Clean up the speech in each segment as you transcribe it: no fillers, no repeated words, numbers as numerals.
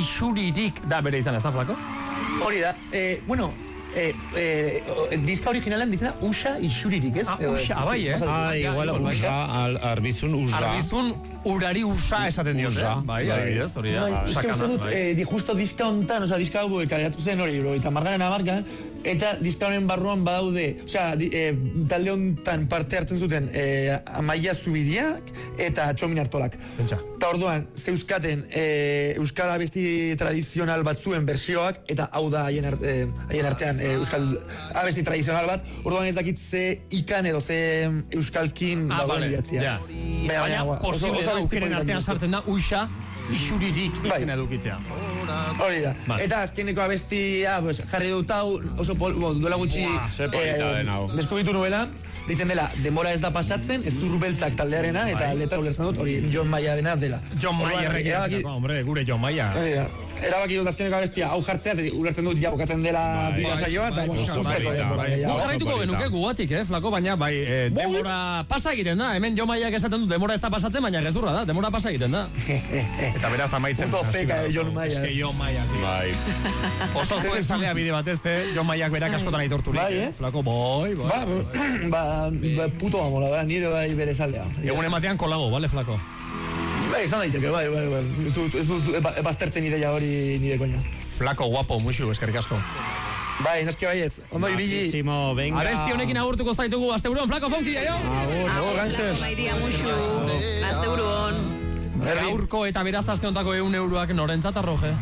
isuririk da bere izan, ez da, Flako? Hori da, diska originalan ditzen da Usa isuririk, ez? Usa, bai, igual Usa, arbizun Usa. Arbizun urari Usa esaten diot, bai, adibidez, hori da. Eske uste dut, justo diska hontan, diska hau kaleratu zen hori, eta margaren amarka, eta diska honen barruan badaude, talde hontan parte hartzen zuten Amaia Zubidiak eta Txomin Artolak. Eta orduan, zeuzkaten euskal abesti tradizional batzuen bersioak, eta hau da haien artean euskal abesti tradizional bat, orduan ez dakit ze ikan edo ze euskalkin dagoen idatzia. Baina posible da eukeren artean sartzen da Usa isuririk izen edukitzea. Hori da. Eta azkeneko abestia jarri dut hau oso duela gutxi deskubritu nuela. Ditzen dela, denbora ez da pasatzen, ez du beltzak taldearena, eta letra ulertzen dut, hori John Mayarena dela. John Mayer, hombre, gure John Mayer. Erabaki dut azkeneko abestia hau jartzea, ulertzen dut ja bukatzen dela dira saioa, eta susteko denbora. Jarraituko genuke gugatik, Flako, baina bai, denbora pasa egiten da, hemen John Mayer esaten dut, denbora ez da pasatzen, baina gezurra da, denbora pasa egiten da. Eta beraz amaitzen. Puto feka de John Mayer. Eske John Mayer, oso zuen zalea bide batez, John Mayer berak askotan aitorturik. Flako, boi. Puto amo, la verdad, nire bai bere saldea. Egun ematean kolago, vale, Flako? Izan daiteke, bai. Ez dut baztertzen ideia hori nire koña. Flako, guapo, muxu, eskerrik asko. Bai, noski baiet, ondo ibili. Abesti honekin agurtuko zaitugu asteburuan, Flako Fonki, aio? Agur, gangsters. Maitia, muxu, asteburuan. Gaurko eta beraz aste hontako €1 norentzat arroje?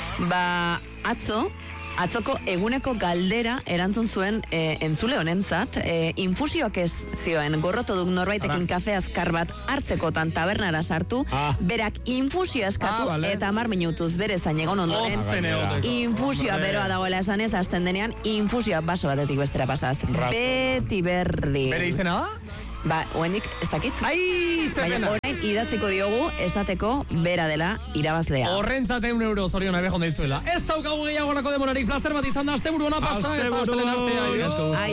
Atzoko eguneko galdera erantzun zuen entzule honentzat, infusioak ez zioen, gorroto duk norbaitekin kafe azkar bat hartzekotan tabernara sartu, berak infusio eskatu eta 10 minutuz bere zain egon ondoren, infusioa beroa dagoela esanez, hasten denean, infusioa baso batetik bestera pasaz. Beti berdi. Bere izena da? Oendik, ez dakit. Baina orain idatziko diogu esateko bera dela irabazlea. Horrentzat €1 zoriona bejon deizuela. Ez daukagu gehiagorako demorarik, plazer bat izan da, asteburu ona pasa eta astelen artea.